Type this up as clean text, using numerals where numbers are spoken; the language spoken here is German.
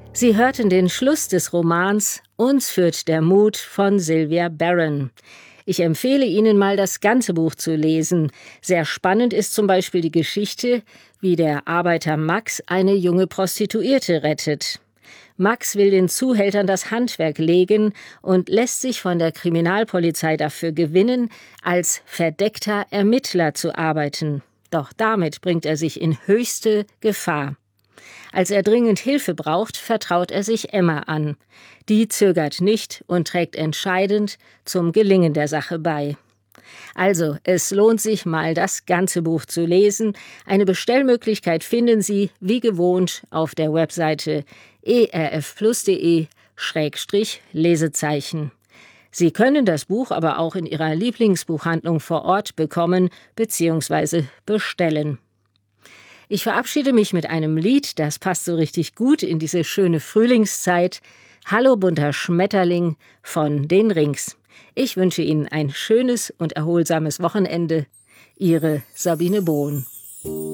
Sie hörten den Schluss des Romans »Uns führt der Mut« von Sylvia Browne. Ich empfehle Ihnen mal, das ganze Buch zu lesen. Sehr spannend ist zum Beispiel die Geschichte, wie der Arbeiter Max eine junge Prostituierte rettet. Max will den Zuhältern das Handwerk legen und lässt sich von der Kriminalpolizei dafür gewinnen, als verdeckter Ermittler zu arbeiten. Doch damit bringt er sich in höchste Gefahr. Als er dringend Hilfe braucht, vertraut er sich Emma an. Die zögert nicht und trägt entscheidend zum Gelingen der Sache bei. Also, es lohnt sich mal, das ganze Buch zu lesen. Eine Bestellmöglichkeit finden Sie, wie gewohnt, auf der Webseite erfplus.de/Lesezeichen. Sie können das Buch aber auch in Ihrer Lieblingsbuchhandlung vor Ort bekommen bzw. bestellen. Ich verabschiede mich mit einem Lied, das passt so richtig gut in diese schöne Frühlingszeit. »Hallo bunter Schmetterling« von den Rings. Ich wünsche Ihnen ein schönes und erholsames Wochenende. Ihre Sabine Bohn.